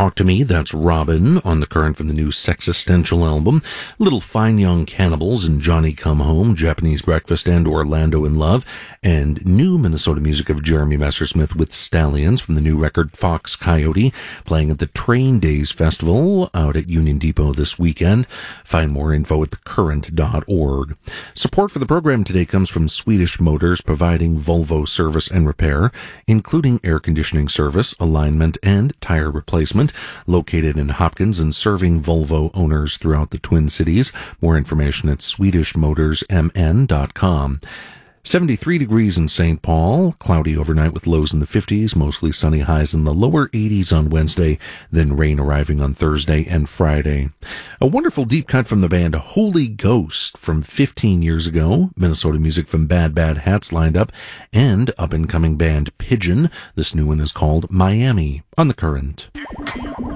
Talk to Me, that's Robin, on the current from the new Sexistential album. Little Fine Young Cannibals and Johnny Come Home, Japanese Breakfast and Orlando in Love, and new Minnesota music of Jeremy Messersmith with Stallions from the new record Fox Coyote, playing at the Train Days Festival out at Union Depot this weekend. Find more info at thecurrent.org. Support for the program today comes from Swedish Motors, providing Volvo service and repair, including air conditioning service, alignment, and tire replacement. Located in Hopkins and serving Volvo owners throughout the Twin Cities. More information at swedishmotorsmn.com. 73 degrees in St. Paul, cloudy overnight with lows in the 50s, mostly sunny highs in the lower 80s on Wednesday, then rain arriving on Thursday and Friday. A wonderful deep cut from the band Holy Ghost from 15 years ago, Minnesota music from Bad Bad Hats lined up, and up-and-coming band Pigeon. This new one is called Miami on the Current.